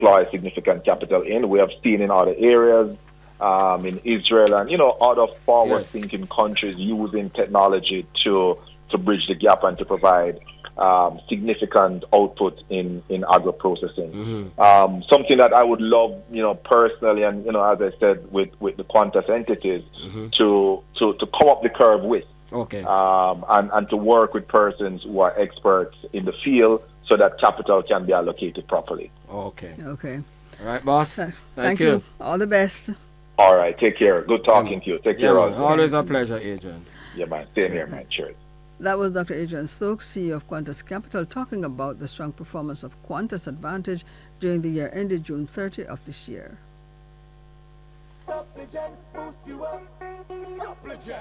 deploy significant capital in. We have seen in other areas, in Israel and, other Yes. forward-thinking countries using technology to bridge the gap and to provide significant output in agro-processing. Something that I would love, personally, and, as I said, with the Qantas entities, to come up the curve with. Okay. And to work with persons who are experts in the field so that capital can be allocated properly. Okay. Okay. All right, boss. Thank you. All the best. All right, take care. Good talking to you. Take Yeah, care. man. Also. Always a pleasure, Adrian. Yeah, man. Same here, man. Cheers. That was Dr. Adrian Stokes, CEO of Qantas Capital, talking about the strong performance of Qantas Advantage during the year ended June 30 of this year. Suppligent, boost you up. Suppligent.